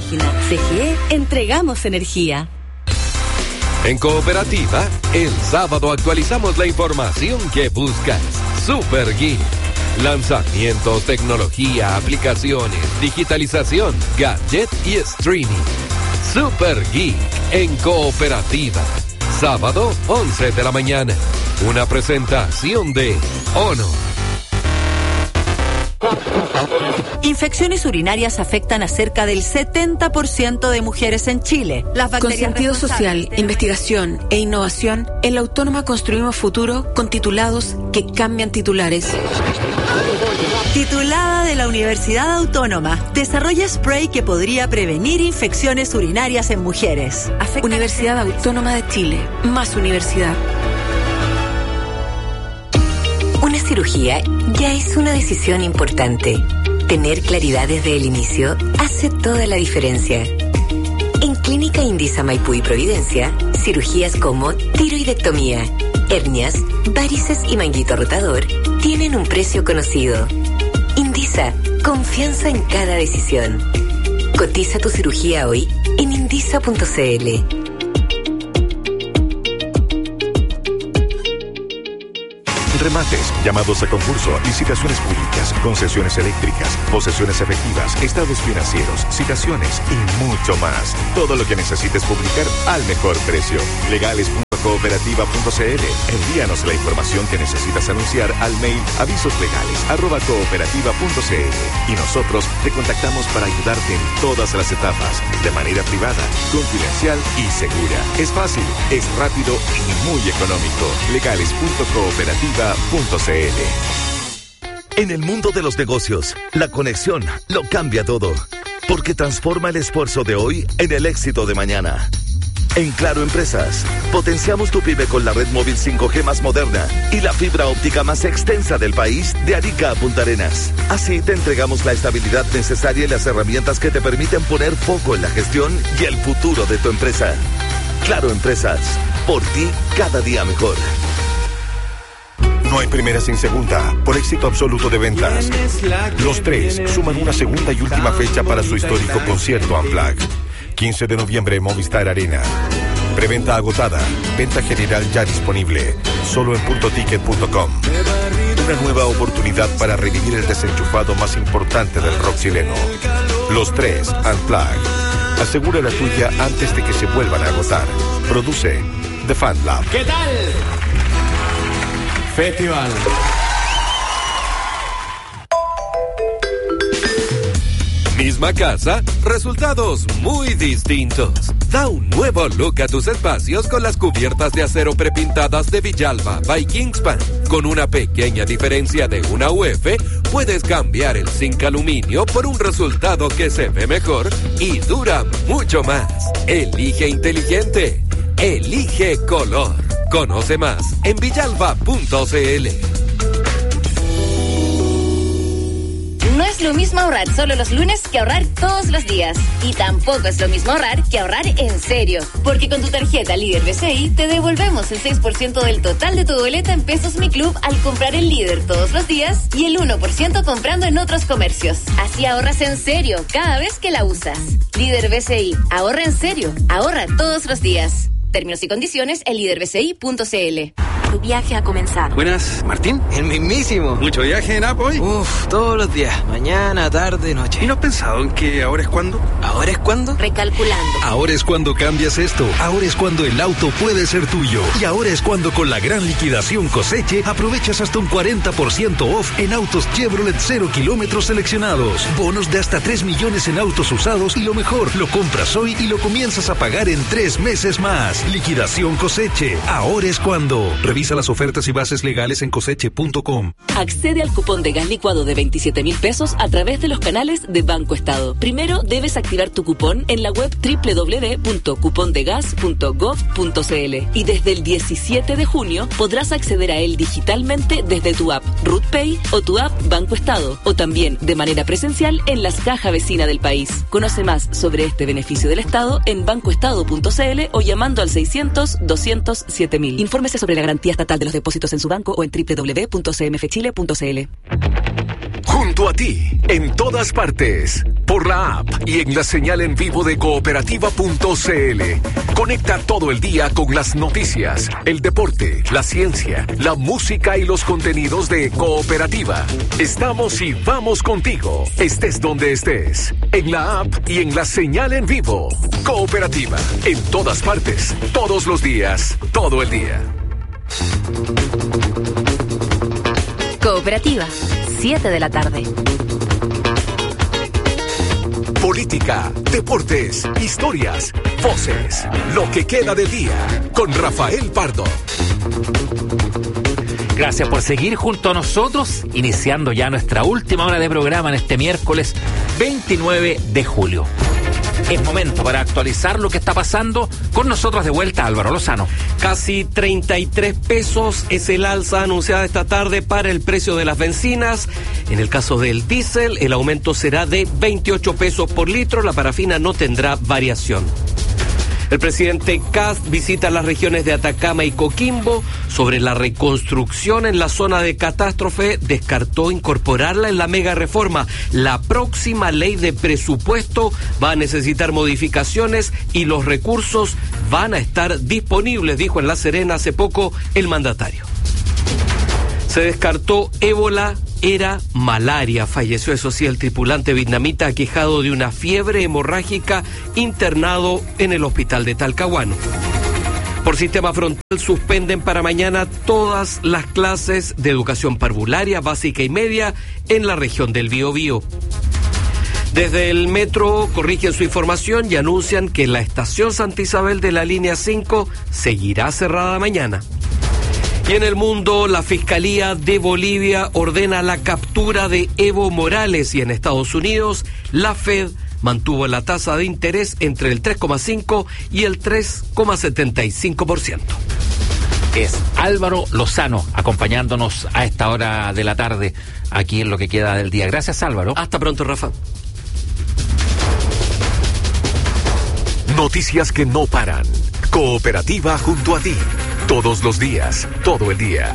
página. CGE, entregamos energía. En Cooperativa, el sábado actualizamos la información que buscas. Super Geek. Lanzamientos, tecnología, aplicaciones, digitalización, gadget y streaming. Super Geek en Cooperativa. Sábado, 11 de la mañana. Una presentación de Ono. Infecciones urinarias afectan a cerca del 70% de mujeres en Chile. Con sentido social, investigación e innovación, en la Autónoma construimos futuro con titulados que cambian titulares. Titulada de la Universidad Autónoma, desarrolla spray que podría prevenir infecciones urinarias en mujeres. Universidad Autónoma de Chile, más universidad. Una cirugía ya es una decisión importante. Tener claridad desde el inicio hace toda la diferencia. En Clínica Indisa Maipú y Providencia, cirugías como tiroidectomía, hernias, varices y manguito rotador tienen un precio conocido. Indisa, confianza en cada decisión. Cotiza tu cirugía hoy en indisa.cl. Remates, llamados a concurso, licitaciones públicas, concesiones eléctricas, posesiones efectivas, estados financieros, citaciones y mucho más. Todo lo que necesites publicar al mejor precio. Legales.cooperativa.cl. Envíanos la información que necesitas anunciar al mail avisoslegales@cooperativa.cl y nosotros te contactamos para ayudarte en todas las etapas, de manera privada, confidencial y segura. Es fácil, es rápido y muy económico. Legales.cooperativa.cl. En el mundo de los negocios, la conexión lo cambia todo, porque transforma el esfuerzo de hoy en el éxito de mañana. En Claro Empresas, potenciamos tu pyme con la red móvil 5G más moderna y la fibra óptica más extensa del país, de Arica a Punta Arenas. Así te entregamos la estabilidad necesaria y las herramientas que te permiten poner foco en la gestión y el futuro de tu empresa. Claro Empresas, por ti cada día mejor. No hay primera sin segunda, por éxito absoluto de ventas. Los Tres suman una segunda y última fecha para su histórico concierto Unplugged. 15 de noviembre en Movistar Arena. Preventa agotada, venta general ya disponible, solo en puntoticket.com. Una nueva oportunidad para revivir el desenchufado más importante del rock chileno. Los Tres Unplugged. Asegura la tuya antes de que se vuelvan a agotar. Produce The Fan Lab. ¿Qué tal? Festival. Misma casa, resultados muy distintos. Da un nuevo look a tus espacios con las cubiertas de acero prepintadas de Villalba by Kingspan. Con una pequeña diferencia de una UF, puedes cambiar el zinc aluminio por un resultado que se ve mejor y dura mucho más. Elige inteligente. Elige color. Conoce más en villalba.cl. No es lo mismo ahorrar solo los lunes que ahorrar todos los días. Y tampoco es lo mismo ahorrar que ahorrar en serio. Porque con tu tarjeta Líder BCI te devolvemos el 6% del total de tu boleta en Pesos Mi Club al comprar en Líder todos los días y el 1% comprando en otros comercios. Así ahorras en serio cada vez que la usas. Líder BCI, ahorra en serio, ahorra todos los días. Términos y condiciones en liderbci.cl. Tu viaje ha comenzado. Buenas, ¿Martín? El mismísimo. ¿Mucho viaje en App hoy? Uf, todos los días. Mañana, tarde, noche. ¿Y no has pensado en que ahora es cuando? ¿Ahora es cuando? Recalculando. Ahora es cuando cambias esto. Ahora es cuando el auto puede ser tuyo. Y ahora es cuando con la gran liquidación Coseche aprovechas hasta un 40% off en autos Chevrolet 0 kilómetros seleccionados. Bonos de hasta 3 millones en autos usados y lo mejor, lo compras hoy y lo comienzas a pagar en 3 meses más. Liquidación Coseche. Ahora es cuando. Revisa las ofertas y bases legales en coseche.com. Accede al cupón de gas licuado de 27,000 pesos a través de los canales de Banco Estado. Primero debes activar tu cupón en la web www.cupondegas.gov.cl y desde el 17 de junio podrás acceder a él digitalmente desde tu app RootPay o tu app Banco Estado o también de manera presencial en las cajas vecinas del país. Conoce más sobre este beneficio del Estado en bancoestado.cl o llamando al 600-200-7000. Infórmese sobre la garantía estatal de los depósitos en su banco o en www.cmfchile.cl. junto a ti, en todas partes, por la app y en la señal en vivo de cooperativa.cl. Conecta todo el día con las noticias, el deporte, la ciencia, la música y los contenidos de Cooperativa. Estamos y vamos contigo, estés donde estés, en la app y en la señal en vivo. Cooperativa, en todas partes, todos los días, todo el día. Cooperativa, 7 de la tarde. Política, deportes, historias, voces, lo que queda del día, con Rafael Pardo. Gracias por seguir junto a nosotros, iniciando ya nuestra última hora de programa en este miércoles 29 de julio. Es momento para actualizar lo que está pasando. Con nosotros de vuelta Álvaro Lozano. Casi 33 pesos es el alza anunciada esta tarde para el precio de las bencinas. En el caso del diésel, el aumento será de 28 pesos por litro. La parafina no tendrá variación. El presidente Kast visita las regiones de Atacama y Coquimbo. Sobre la reconstrucción en la zona de catástrofe, descartó incorporarla en la mega reforma. La próxima ley de presupuesto va a necesitar modificaciones y los recursos van a estar disponibles, dijo en La Serena hace poco el mandatario. Se descartó ébola, era malaria. Falleció, eso sí, el tripulante vietnamita aquejado de una fiebre hemorrágica internado en el hospital de Talcahuano. Por sistema frontal suspenden para mañana todas las clases de educación parvularia, básica y media en la región del Biobío. Desde el metro corrigen su información y anuncian que la estación Santa Isabel de la línea 5 seguirá cerrada mañana. Y en el mundo, la Fiscalía de Bolivia ordena la captura de Evo Morales y en Estados Unidos, la Fed mantuvo la tasa de interés entre el 3,5 y el 3,75%. Es Álvaro Lozano acompañándonos a esta hora de la tarde aquí en lo que queda del día. Gracias, Álvaro. Hasta pronto, Rafa. Noticias que no paran. Cooperativa junto a ti. Todos los días, todo el día.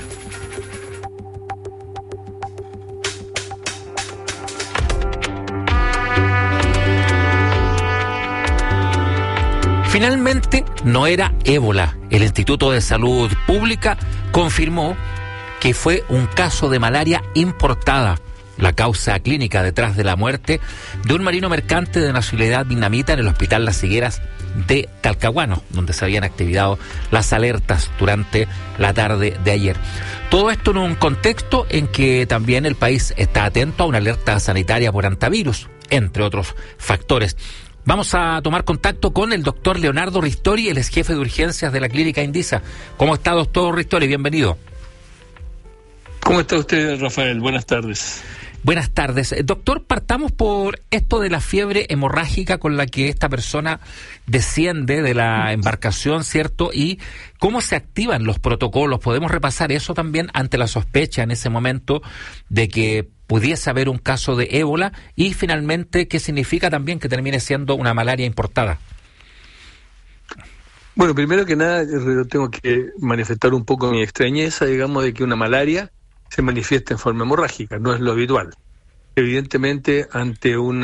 Finalmente, no era ébola. El Instituto de Salud Pública confirmó que fue un caso de malaria importada. La causa clínica detrás de la muerte de un marino mercante de nacionalidad vietnamita en el Hospital Las Higueras de Talcahuano, donde se habían activado las alertas durante la tarde de ayer. Todo esto en un contexto en que también el país está atento a una alerta sanitaria por hantavirus, entre otros factores. Vamos a tomar contacto con el doctor Leonardo Ristori, el ex jefe de urgencias de la Clínica Indisa. ¿Cómo está, doctor Ristori? Bienvenido. ¿Cómo está usted, Rafael? Buenas tardes. Buenas tardes. Doctor, partamos por esto de la fiebre hemorrágica con la que esta persona desciende de la embarcación, ¿cierto? Y cómo se activan los protocolos. ¿Podemos repasar eso también ante la sospecha en ese momento de que pudiese haber un caso de ébola? Y finalmente, ¿qué significa también que termine siendo una malaria importada? Bueno, primero que nada, yo tengo que manifestar un poco mi extrañeza, digamos, de que una malaria se manifiesta en forma hemorrágica, no es lo habitual. Evidentemente, ante un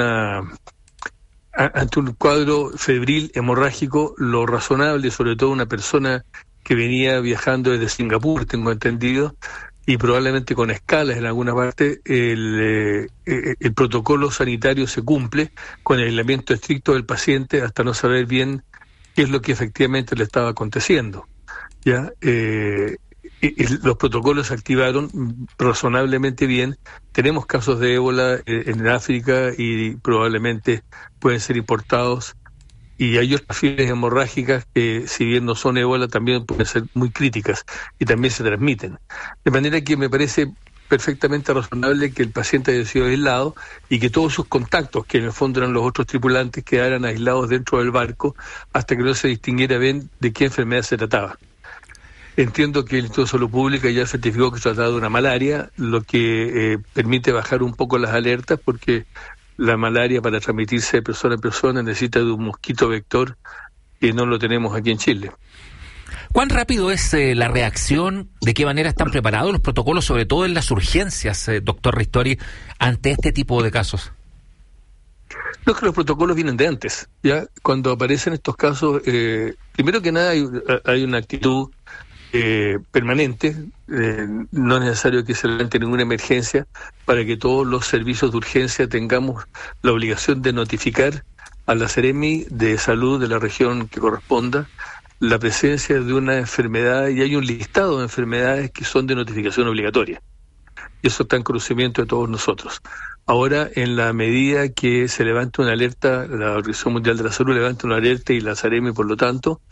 cuadro febril hemorrágico, lo razonable, sobre todo una persona que venía viajando desde Singapur, tengo entendido, y probablemente con escalas en alguna parte, el protocolo sanitario se cumple con el aislamiento estricto del paciente hasta no saber bien qué es lo que efectivamente le estaba aconteciendo. ¿Ya? Los protocolos se activaron razonablemente bien. Tenemos casos de ébola en África y probablemente pueden ser importados. Y hay otras fiebres hemorrágicas que, si bien no son ébola, también pueden ser muy críticas y también se transmiten. De manera que me parece perfectamente razonable que el paciente haya sido aislado y que todos sus contactos, que en el fondo eran los otros tripulantes, quedaran aislados dentro del barco hasta que no se distinguiera bien de qué enfermedad se trataba. Entiendo que el Instituto de Salud Pública ya certificó que se trataba de una malaria, lo que permite bajar un poco las alertas, porque la malaria, para transmitirse de persona a persona, necesita de un mosquito vector que no lo tenemos aquí en Chile. ¿Cuán rápido es la reacción? ¿De qué manera están preparados los protocolos, sobre todo en las urgencias, doctor Ristori, ante este tipo de casos? No, es que los protocolos vienen de antes. Ya cuando aparecen estos casos, primero que nada hay una actitud permanente. No es necesario que se levante ninguna emergencia para que todos los servicios de urgencia tengamos la obligación de notificar a la Seremi de Salud de la región que corresponda la presencia de una enfermedad, y hay un listado de enfermedades que son de notificación obligatoria. Y eso está en conocimiento de todos nosotros. Ahora, en la medida que se levante una alerta, la Organización Mundial de la Salud levanta una alerta y la Seremi, por lo tanto,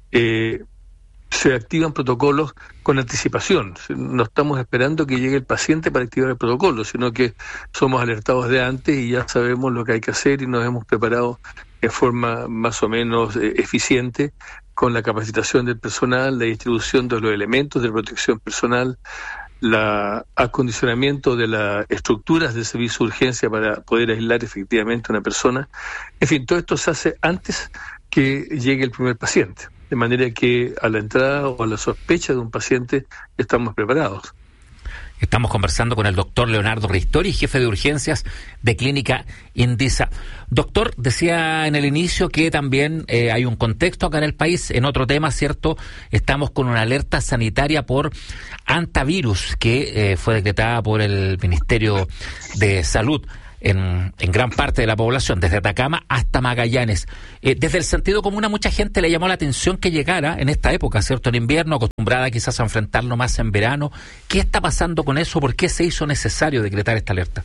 se activan protocolos con anticipación. No estamos esperando que llegue el paciente para activar el protocolo, sino que somos alertados de antes y ya sabemos lo que hay que hacer y nos hemos preparado en forma más o menos eficiente con la capacitación del personal, la distribución de los elementos de protección personal, el acondicionamiento de las estructuras de servicio de urgencia para poder aislar efectivamente a una persona. En fin, todo esto se hace antes que llegue el primer paciente, de manera que a la entrada o a la sospecha de un paciente estamos preparados. Estamos conversando con el doctor Leonardo Ristori, jefe de urgencias de Clínica Indisa. Doctor, decía en el inicio que también hay un contexto acá en el país. En otro tema, ¿cierto? Estamos con una alerta sanitaria por hantavirus que fue decretada por el Ministerio de Salud en gran parte de la población, desde Atacama hasta Magallanes. Desde el sentido común a mucha gente le llamó la atención que llegara en esta época, ¿cierto? En invierno, acostumbrada quizás a enfrentarlo más en verano. ¿Qué está pasando con eso? ¿Por qué se hizo necesario decretar esta alerta?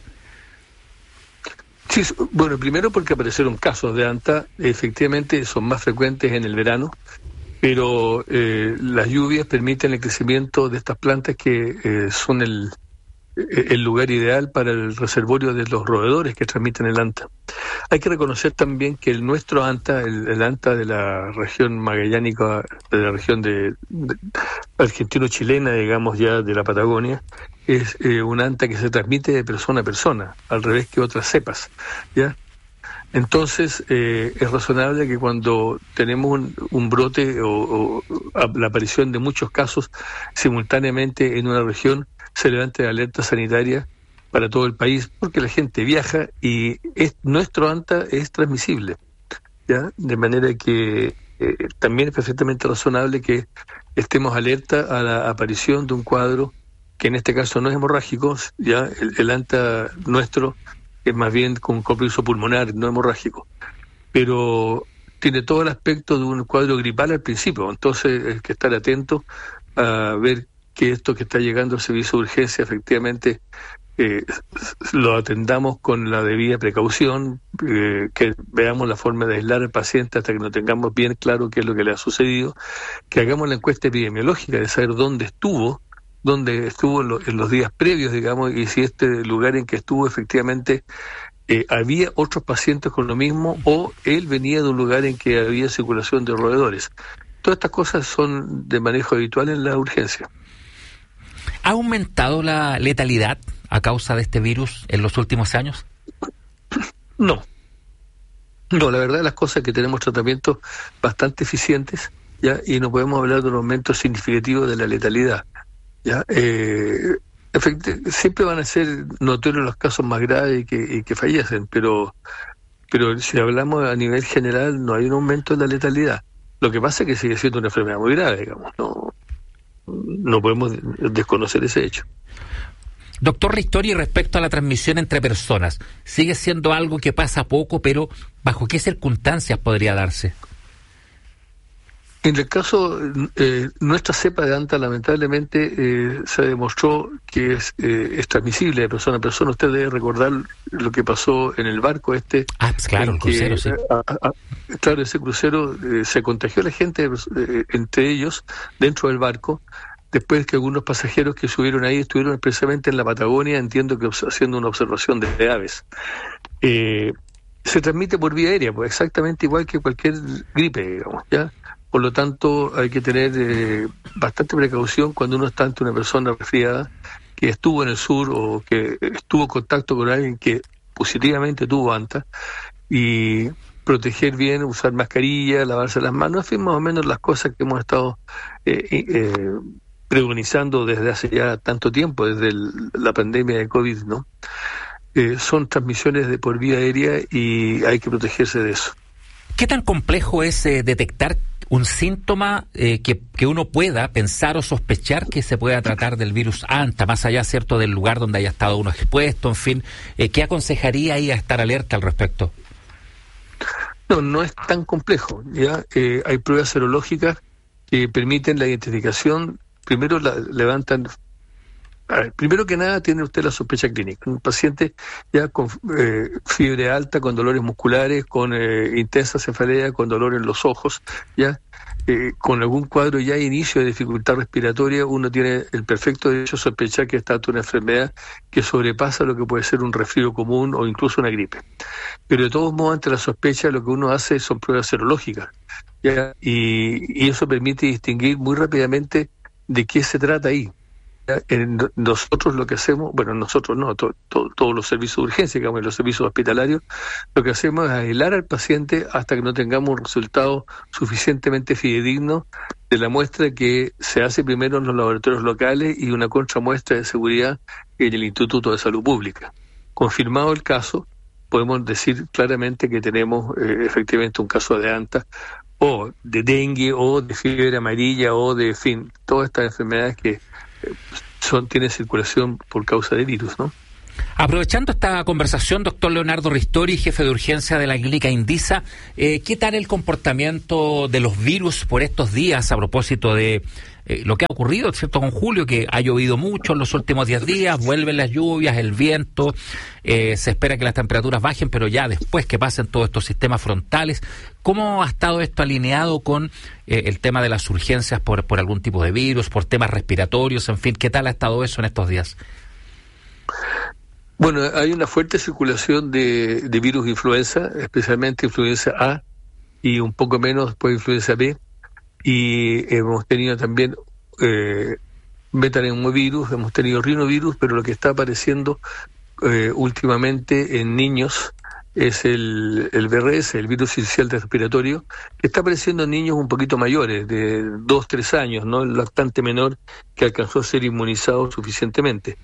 Sí, bueno, primero porque aparecieron casos de anta, efectivamente son más frecuentes en el verano, pero las lluvias permiten el crecimiento de estas plantas que son el lugar ideal para el reservorio de los roedores que transmiten el anta. Hay que reconocer también que nuestro anta, el anta de la región magallánica, de la región de argentino-chilena, digamos ya de la Patagonia, es un anta que se transmite de persona a persona, al revés que otras cepas, ¿ya? Entonces, es razonable que cuando tenemos un brote o la aparición de muchos casos simultáneamente en una región, se levante la alerta sanitaria para todo el país, porque la gente viaja y nuestro anta es transmisible, ¿ya? De manera que también es perfectamente razonable que estemos alerta a la aparición de un cuadro que en este caso no es hemorrágico, ya el anta nuestro es más bien con compromiso pulmonar, no hemorrágico, pero tiene todo el aspecto de un cuadro gripal al principio, entonces hay que estar atento a ver que esto que está llegando al servicio de urgencia efectivamente lo atendamos con la debida precaución, que veamos la forma de aislar al paciente hasta que no tengamos bien claro qué es lo que le ha sucedido, que hagamos la encuesta epidemiológica de saber dónde estuvo en los días previos, digamos, y si este lugar en que estuvo efectivamente había otros pacientes con lo mismo o él venía de un lugar en que había circulación de roedores. Todas estas cosas son de manejo habitual en la urgencia. ¿Ha aumentado la letalidad a causa de este virus en los últimos años? No, la verdad las cosas es que tenemos tratamientos bastante eficientes, ¿ya? Y no podemos hablar de un aumento significativo de la letalidad, ¿ya? Siempre van a ser notorios los casos más graves y que fallecen, pero si hablamos a nivel general no hay un aumento de la letalidad. Lo que pasa es que sigue siendo una enfermedad muy grave, digamos, no podemos desconocer ese hecho. Doctor Ristori, respecto a la transmisión entre personas, sigue siendo algo que pasa poco, pero ¿bajo qué circunstancias podría darse? En el caso, nuestra cepa de anta lamentablemente se demostró que es transmisible de persona a persona. Usted debe recordar lo que pasó en el barco claro, el crucero, sí. Claro, ese crucero se contagió a la gente, entre ellos, dentro del barco, después que algunos pasajeros que subieron ahí estuvieron precisamente en la Patagonia, entiendo que haciendo una observación de aves. Se transmite por vía aérea, pues exactamente igual que cualquier gripe, digamos, ¿ya? Por lo tanto, hay que tener bastante precaución cuando uno está ante una persona resfriada que estuvo en el sur o que estuvo en contacto con alguien que positivamente tuvo anta, y proteger bien, usar mascarilla, lavarse las manos, en fin, más o menos las cosas que hemos estado pregonizando desde hace ya tanto tiempo, desde la pandemia de COVID, ¿no? Son transmisiones por vía aérea y hay que protegerse de eso. ¿Qué tan complejo es detectar un síntoma que uno pueda pensar o sospechar que se pueda tratar del virus ANTA, más allá, cierto, del lugar donde haya estado uno expuesto, en fin? ¿Qué aconsejaría ahí a estar alerta al respecto? No es tan complejo, ¿ya? Hay pruebas serológicas que permiten la identificación. Primero levantan... primero que nada tiene usted la sospecha clínica. Un paciente ya con fiebre alta, con dolores musculares, con intensa cefalea, con dolor en los ojos, ya con algún cuadro ya de inicio de dificultad respiratoria, uno tiene el perfecto derecho a sospechar que está ante una enfermedad que sobrepasa lo que puede ser un resfrío común o incluso una gripe. Pero de todos modos, ante la sospecha, lo que uno hace son pruebas serológicas, ¿ya? Y eso permite distinguir muy rápidamente de qué se trata ahí. Nosotros lo que hacemos, bueno, nosotros no, todos los servicios de urgencia, digamos, los servicios hospitalarios, lo que hacemos es aislar al paciente hasta que no tengamos un resultado suficientemente fidedigno de la muestra que se hace primero en los laboratorios locales y una contramuestra de seguridad en el Instituto de Salud Pública. Confirmado el caso, podemos decir claramente que tenemos efectivamente un caso de ANTA, o de dengue, o de fiebre amarilla, o de, en fin, todas estas enfermedades que tiene circulación por causa de virus, ¿no? Aprovechando esta conversación, doctor Leonardo Ristori, jefe de urgencia de la clínica Indisa, ¿qué tal el comportamiento de los virus por estos días a propósito de lo que ha ocurrido, ¿cierto?, con Julio, que ha llovido mucho en los últimos 10 días, vuelven las lluvias, el viento, se espera que las temperaturas bajen, pero ya después que pasen todos estos sistemas frontales, ¿cómo ha estado esto alineado con el tema de las urgencias por algún tipo de virus, por temas respiratorios, en fin, qué tal ha estado eso en estos días? Bueno, hay una fuerte circulación de virus influenza, especialmente influenza A y un poco menos después influenza B, y hemos tenido también metaneumovirus, hemos tenido rinovirus, pero lo que está apareciendo últimamente en niños es el VRS, el virus inicial respiratorio, que está apareciendo en niños un poquito mayores, de 2-3 años, ¿no? El lactante menor que alcanzó a ser inmunizado suficientemente.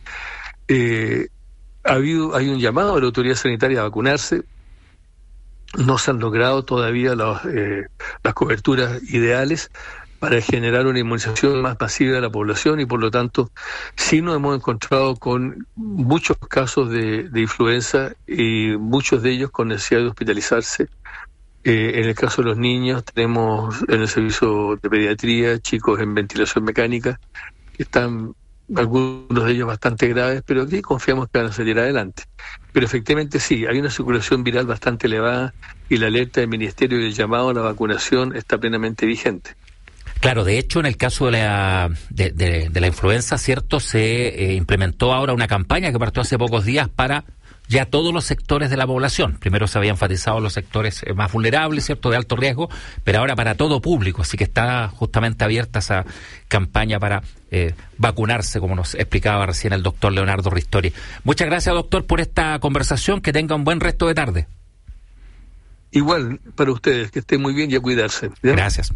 Hay un llamado a la autoridad sanitaria a vacunarse. No se han logrado todavía las coberturas ideales para generar una inmunización más masiva de la población, y por lo tanto sí nos hemos encontrado con muchos casos de influenza, y muchos de ellos con necesidad de hospitalizarse. En el caso de los niños, tenemos en el servicio de pediatría chicos en ventilación mecánica que están, algunos de ellos bastante graves, pero aquí confiamos que van a salir adelante. Pero efectivamente sí, hay una circulación viral bastante elevada, y la alerta del Ministerio y el llamado a la vacunación está plenamente vigente. Claro, de hecho, en el caso de la influenza, ¿cierto?, se implementó ahora una campaña que partió hace pocos días para ya todos los sectores de la población. Primero se había enfatizado los sectores más vulnerables, ¿cierto?, de alto riesgo, pero ahora para todo público, así que está justamente abierta esa campaña para vacunarse, como nos explicaba recién el doctor Leonardo Ristori. Muchas gracias, doctor, por esta conversación, que tenga un buen resto de tarde. Igual para ustedes, que estén muy bien y a cuidarse, ¿ya? Gracias.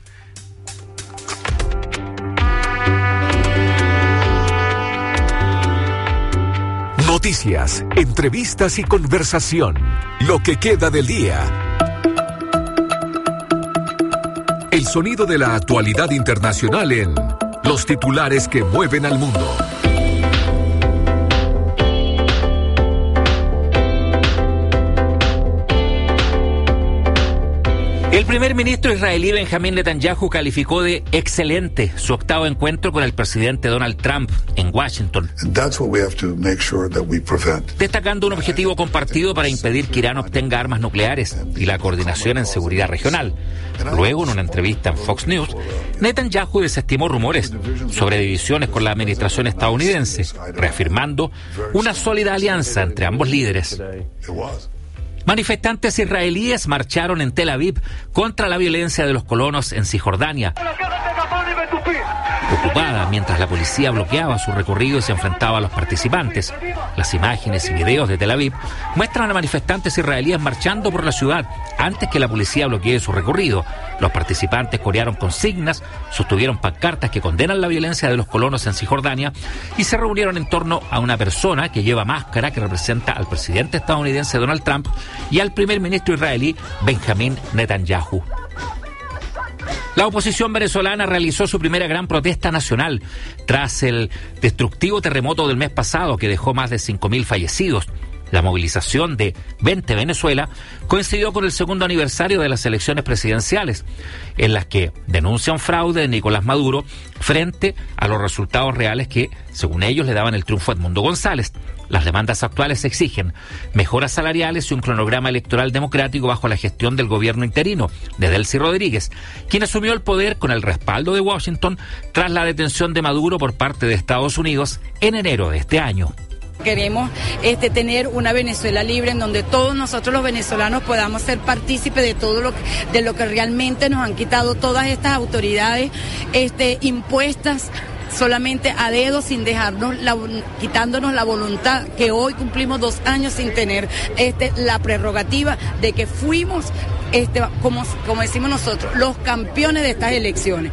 Noticias, entrevistas y conversación. Lo que queda del día. El sonido de la actualidad internacional en Los titulares que mueven al mundo. El primer ministro israelí Benjamín Netanyahu calificó de excelente su octavo encuentro con el presidente Donald Trump en Washington, destacando un objetivo compartido para impedir que Irán obtenga armas nucleares y la coordinación en seguridad regional. Luego, en una entrevista en Fox News, Netanyahu desestimó rumores sobre divisiones con la administración estadounidense, reafirmando una sólida alianza entre ambos líderes. Manifestantes israelíes marcharon en Tel Aviv contra la violencia de los colonos en Cisjordania ocupada mientras la policía bloqueaba su recorrido y se enfrentaba a los participantes. Las imágenes y videos de Tel Aviv muestran a manifestantes israelíes marchando por la ciudad antes que la policía bloquee su recorrido. Los participantes corearon consignas, sostuvieron pancartas que condenan la violencia de los colonos en Cisjordania y se reunieron en torno a una persona que lleva máscara que representa al presidente estadounidense Donald Trump y al primer ministro israelí Benjamín Netanyahu. La oposición venezolana realizó su primera gran protesta nacional tras el destructivo terremoto del mes pasado que dejó más de 5.000 fallecidos. La movilización de Vente Venezuela coincidió con el segundo aniversario de las elecciones presidenciales, en las que denuncian fraude de Nicolás Maduro frente a los resultados reales que, según ellos, le daban el triunfo a Edmundo González. Las demandas actuales exigen mejoras salariales y un cronograma electoral democrático bajo la gestión del gobierno interino de Delcy Rodríguez, quien asumió el poder con el respaldo de Washington tras la detención de Maduro por parte de Estados Unidos en enero de este año. Queremos tener una Venezuela libre en donde todos nosotros los venezolanos podamos ser partícipes de todo lo que realmente nos han quitado todas estas autoridades impuestas solamente a dedo, sin dejarnos quitándonos la voluntad, que hoy cumplimos 2 años sin tener la prerrogativa de que fuimos como decimos nosotros, los campeones de estas elecciones.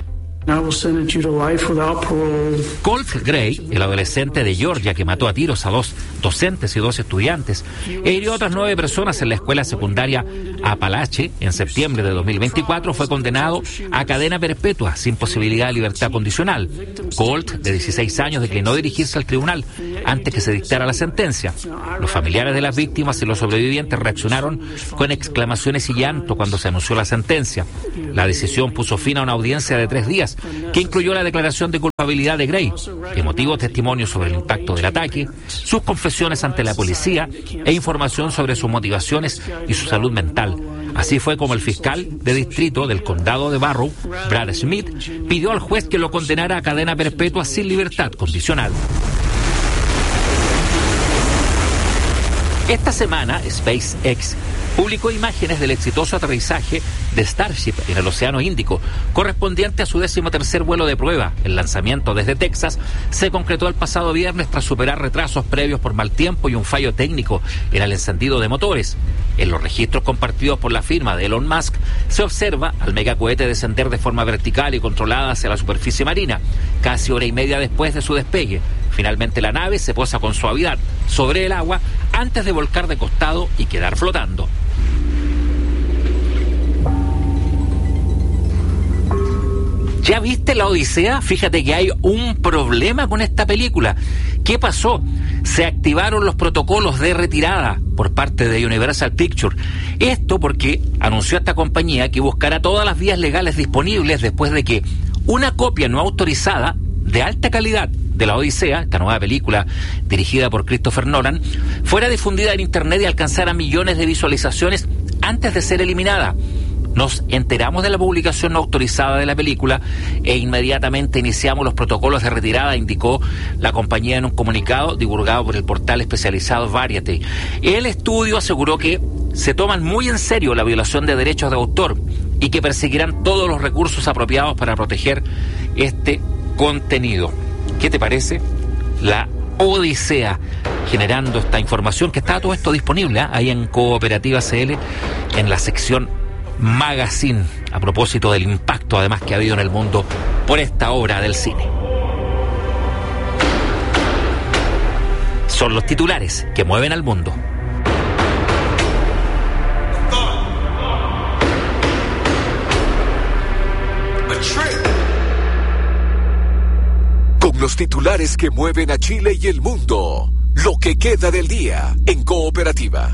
Colt Gray, el adolescente de Georgia que mató a tiros a 2 docentes y 2 estudiantes e hirió a otras 9 personas en la escuela secundaria Apalache en septiembre de 2024, fue condenado a cadena perpetua sin posibilidad de libertad condicional. Colt, de 16 años, declinó dirigirse al tribunal antes que se dictara la sentencia. Los familiares de las víctimas y los sobrevivientes reaccionaron con exclamaciones y llanto cuando se anunció la sentencia. La decisión puso fin a una audiencia de 3 días que incluyó la declaración de culpabilidad de Gray, emotivos testimonios sobre el impacto del ataque, sus confesiones ante la policía e información sobre sus motivaciones y su salud mental. Así fue como el fiscal de distrito del condado de Barrow, Brad Smith, pidió al juez que lo condenara a cadena perpetua sin libertad condicional. Esta semana, SpaceX publicó imágenes del exitoso aterrizaje de Starship en el Océano Índico, correspondiente a su 13º vuelo de prueba. El lanzamiento desde Texas se concretó el pasado viernes tras superar retrasos previos por mal tiempo y un fallo técnico en el encendido de motores. En los registros compartidos por la firma de Elon Musk, se observa al megacohete descender de forma vertical y controlada hacia la superficie marina, casi hora y media después de su despegue. Finalmente la nave se posa con suavidad sobre el agua antes de volcar de costado y quedar flotando. ¿Ya viste La Odisea? Fíjate que hay un problema con esta película. ¿Qué pasó? Se activaron los protocolos de retirada por parte de Universal Pictures. Esto porque anunció esta compañía que buscará todas las vías legales disponibles después de que una copia no autorizada de alta calidad de La Odisea, esta nueva película dirigida por Christopher Nolan, fuera difundida en internet y alcanzara millones de visualizaciones antes de ser eliminada. Nos enteramos de la publicación no autorizada de la película e inmediatamente iniciamos los protocolos de retirada, indicó la compañía en un comunicado divulgado por el portal especializado Variety. El estudio aseguró que se toman muy en serio la violación de derechos de autor y que perseguirán todos los recursos apropiados para proteger este contenido. ¿Qué te parece? La Odisea, generando esta información, que está todo esto disponible ahí en Cooperativa CL, en la sección Magazine, a propósito del impacto además que ha habido en el mundo por esta obra del cine. Son los titulares que mueven al mundo. Con los titulares que mueven a Chile y el mundo, lo que queda del día en Cooperativa.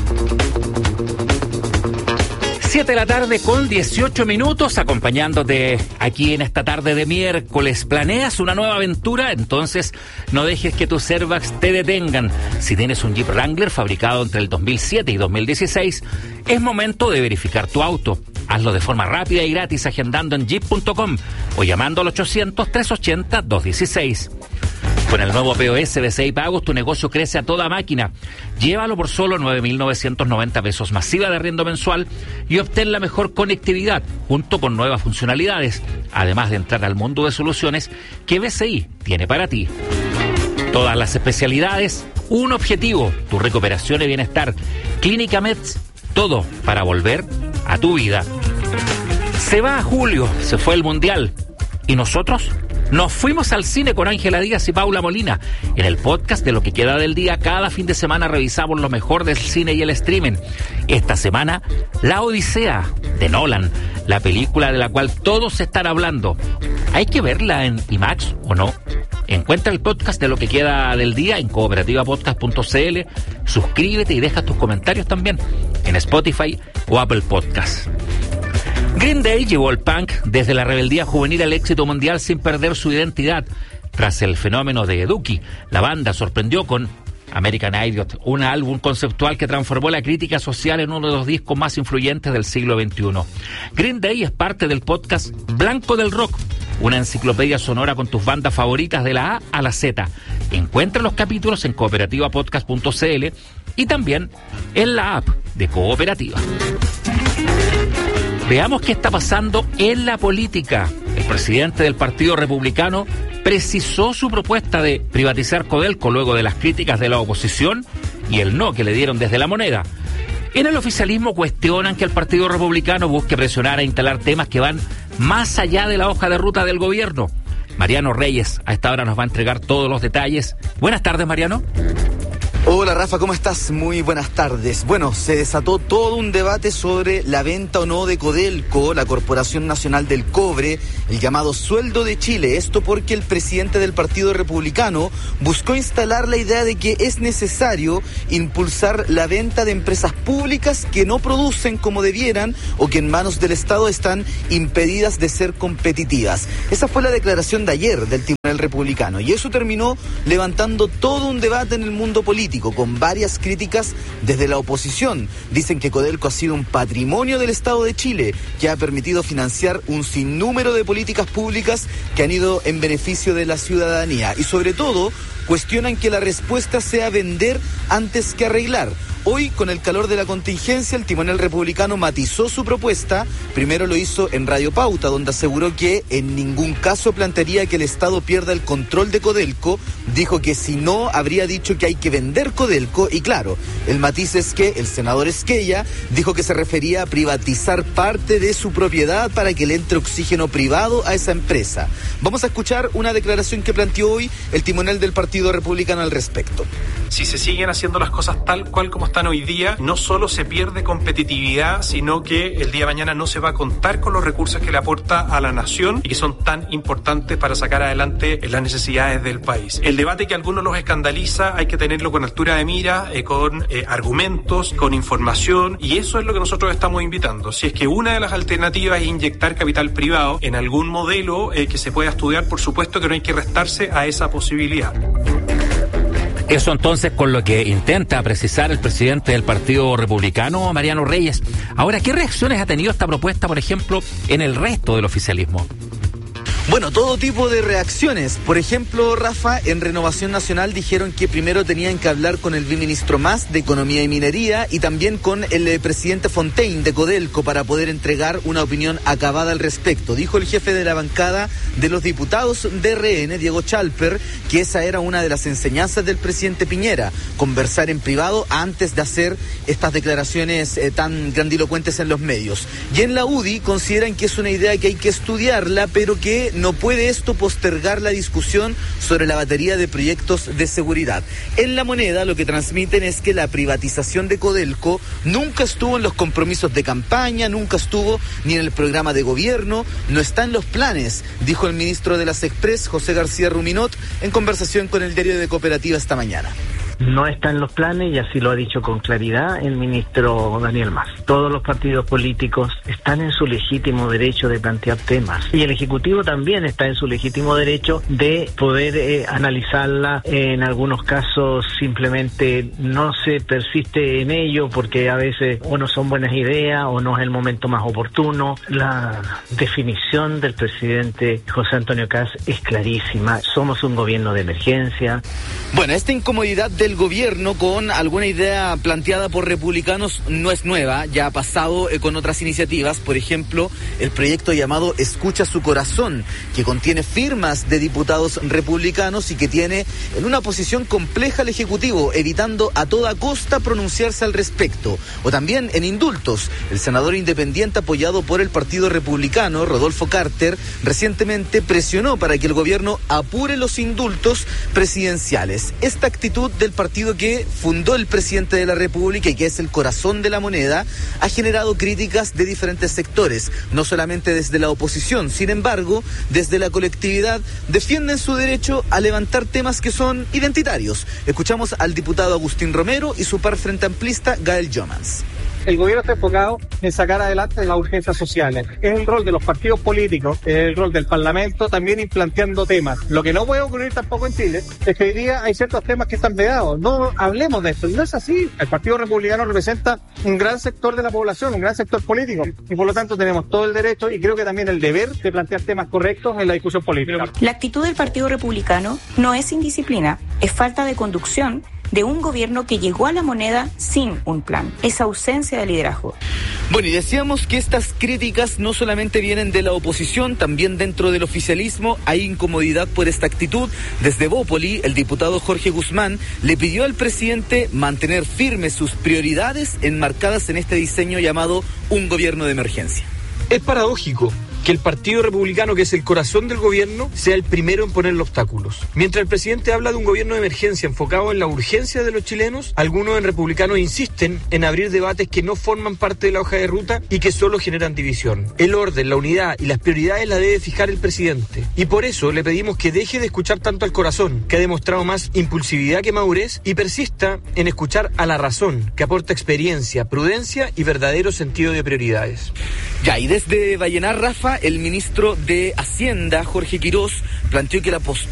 7 de la tarde con 18 minutos, acompañándote aquí en esta tarde de miércoles. ¿Planeas una nueva aventura? Entonces no dejes que tus airbags te detengan. Si tienes un Jeep Wrangler fabricado entre el 2007 y 2016, es momento de verificar tu auto. Hazlo de forma rápida y gratis agendando en jeep.com o llamando al 800-380-216. Con el nuevo POS BCI Pagos, tu negocio crece a toda máquina. Llévalo por solo 9.990 pesos, masiva de arriendo mensual y obtén la mejor conectividad junto con nuevas funcionalidades, además de entrar al mundo de soluciones que BCI tiene para ti. Todas las especialidades, un objetivo, tu recuperación y bienestar. Clínica Meds, todo para volver a tu vida. Se va julio, se fue el Mundial. ¿Y nosotros? Nos fuimos al cine con Ángela Díaz y Paula Molina. En el podcast de Lo que queda del día, cada fin de semana revisamos lo mejor del cine y el streaming. Esta semana, La Odisea, de Nolan, la película de la cual todos están hablando. ¿Hay que verla en IMAX o no? Encuentra el podcast de Lo que queda del día en cooperativapodcast.cl. Suscríbete y deja tus comentarios también en Spotify o Apple Podcasts. Green Day llevó el punk desde la rebeldía juvenil al éxito mundial sin perder su identidad. Tras el fenómeno de Dookie, la banda sorprendió con American Idiot, un álbum conceptual que transformó la crítica social en uno de los discos más influyentes del siglo XXI. Green Day es parte del podcast Blanco del Rock, una enciclopedia sonora con tus bandas favoritas de la A a la Z. Encuentra los capítulos en cooperativapodcast.cl y también en la app de Cooperativa. Veamos qué está pasando en la política. El presidente del Partido Republicano precisó su propuesta de privatizar Codelco luego de las críticas de la oposición y el no que le dieron desde La Moneda. En el oficialismo cuestionan que el Partido Republicano busque presionar e instalar temas que van más allá de la hoja de ruta del gobierno. Mariano Reyes a esta hora nos va a entregar todos los detalles. Buenas tardes, Mariano. Hola Rafa, ¿cómo estás? Muy buenas tardes. Bueno, se desató todo un debate sobre la venta o no de Codelco, la Corporación Nacional del Cobre, el llamado sueldo de Chile. Esto porque el presidente del Partido Republicano buscó instalar la idea de que es necesario impulsar la venta de empresas públicas que no producen como debieran o que en manos del Estado están impedidas de ser competitivas. Esa fue la declaración de ayer del Tribunal Republicano y eso terminó levantando todo un debate en el mundo político, con varias críticas desde la oposición. Dicen que Codelco ha sido un patrimonio del Estado de Chile que ha permitido financiar un sinnúmero de políticas públicas que han ido en beneficio de la ciudadanía y sobre todo cuestionan que la respuesta sea vender antes que arreglar. Hoy, con el calor de la contingencia, el Tribunal Republicano matizó su propuesta. Primero lo hizo en Radio Pauta, donde aseguró que en ningún caso plantearía que el Estado pierda el control de Codelco. Dijo que si no, habría dicho que hay que vender Codelco. Y claro, el matiz es que el senador Esquella dijo que se refería a privatizar parte de su propiedad para que le entre oxígeno privado a esa empresa. Vamos a escuchar una declaración que planteó hoy el Tribunal del Partido Republicano al respecto. Si se siguen haciendo las cosas tal cual como están hoy día, no solo se pierde competitividad, sino que el día de mañana no se va a contar con los recursos que le aporta a la nación y que son tan importantes para sacar adelante las necesidades del país. El debate que a algunos los escandaliza hay que tenerlo con altura de mira, con argumentos, con información, y eso es lo que nosotros estamos invitando. Si es que una de las alternativas es inyectar capital privado en algún modelo que se pueda estudiar, por supuesto que no hay que restarse a esa posibilidad. Eso entonces con lo que intenta precisar el presidente del Partido Republicano, Mariano Reyes. Ahora, ¿qué reacciones ha tenido esta propuesta, por ejemplo, en el resto del oficialismo? Bueno, todo tipo de reacciones. Por ejemplo, Rafa, en Renovación Nacional dijeron que primero tenían que hablar con el viceministro Mas de Economía y Minería y también con el presidente Fontaine de Codelco para poder entregar una opinión acabada al respecto. Dijo el jefe de la bancada de los diputados de RN, Diego Chalper, que esa era una de las enseñanzas del presidente Piñera, conversar en privado antes de hacer estas declaraciones tan grandilocuentes en los medios. Y en la UDI consideran que es una idea que hay que estudiarla, pero que no puede esto postergar la discusión sobre la batería de proyectos de seguridad. En La Moneda lo que transmiten es que la privatización de Codelco nunca estuvo en los compromisos de campaña, nunca estuvo ni en el programa de gobierno, no está en los planes, dijo el ministro de las Express, José García Ruminot, en conversación con el diario de Cooperativa esta mañana. no está en los planes y así lo ha dicho con claridad el ministro Daniel Mas. Todos los partidos políticos están en su legítimo derecho de plantear temas y el Ejecutivo también está en su legítimo derecho de poder analizarla. En algunos casos simplemente no se persiste en ello porque a veces o no son buenas ideas o no es el momento más oportuno. La definición del presidente José Antonio Kast es clarísima. Somos un gobierno de emergencia. Bueno, esta incomodidad del gobierno con alguna idea planteada por republicanos no es nueva, ya ha pasado con otras iniciativas, por ejemplo, el proyecto llamado Escucha su Corazón, que contiene firmas de diputados republicanos y que tiene en una posición compleja al Ejecutivo, evitando a toda costa pronunciarse al respecto. O también en indultos, el senador independiente apoyado por el Partido Republicano, Rodolfo Carter, recientemente presionó para que el gobierno apure los indultos presidenciales. Esta actitud del partido que fundó el presidente de la República y que es el corazón de la moneda ha generado críticas de diferentes sectores, no solamente desde la oposición. Sin embargo, desde la colectividad defienden su derecho a levantar temas que son identitarios. Escuchamos al diputado Agustín Romero y su par frente amplista Gael Jomans. El gobierno está enfocado en sacar adelante las urgencias sociales. Es el rol de los partidos políticos, es el rol del Parlamento también ir planteando temas. Lo que no puede ocurrir tampoco en Chile es que hoy día hay ciertos temas que están vedados. No hablemos de esto. No es así. El Partido Republicano representa un gran sector de la población, un gran sector político. Y por lo tanto tenemos todo el derecho y creo que también el deber de plantear temas correctos en la discusión política. La actitud del Partido Republicano no es indisciplina, es falta de conducción de un gobierno que llegó a la moneda sin un plan. Es ausencia de liderazgo. Bueno, y decíamos que estas críticas no solamente vienen de la oposición, también dentro del oficialismo hay incomodidad por esta actitud. Desde Bópoli, el diputado Jorge Guzmán le pidió al presidente mantener firmes sus prioridades enmarcadas en este diseño llamado un gobierno de emergencia. Es paradójico que el Partido Republicano, que es el corazón del gobierno, sea el primero en ponerle obstáculos. Mientras el presidente habla de un gobierno de emergencia enfocado en la urgencia de los chilenos, algunos en republicanos insisten en abrir debates que no forman parte de la hoja de ruta y que solo generan división. El orden, la unidad y las prioridades las debe fijar el presidente. Y por eso le pedimos que deje de escuchar tanto al corazón, que ha demostrado más impulsividad que madurez, y persista en escuchar a la razón, que aporta experiencia, prudencia y verdadero sentido de prioridades. Ya, y desde Vallenar, Rafa, el ministro de Hacienda, Jorge Quirós, planteó que la postura